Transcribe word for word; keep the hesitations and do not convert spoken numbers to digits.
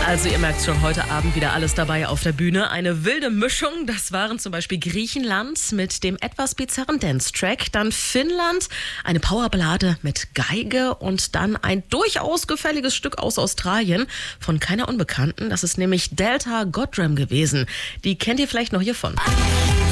Also ihr merkt schon, heute Abend wieder alles dabei auf der Bühne. Eine wilde Mischung, das waren zum Beispiel Griechenland mit dem etwas bizarren Dance-Track, dann Finnland, eine Powerballade mit Geige und dann ein durchaus gefälliges Stück aus Australien von keiner Unbekannten. Das ist nämlich Delta Goddram gewesen. Die kennt ihr vielleicht noch hiervon.